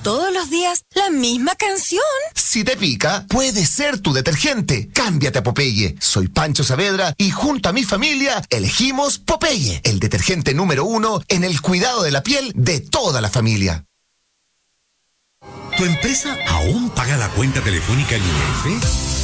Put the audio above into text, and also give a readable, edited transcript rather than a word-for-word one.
todos los días la misma canción. Si te pica, puede ser tu detergente. Cámbiate a Popeye. Soy Pancho Saavedra y junto a mi familia elegimos Popeye, el detergente número 1 en el cuidado de la piel de toda la familia. ¿Tu empresa aún paga la cuenta telefónica en IF?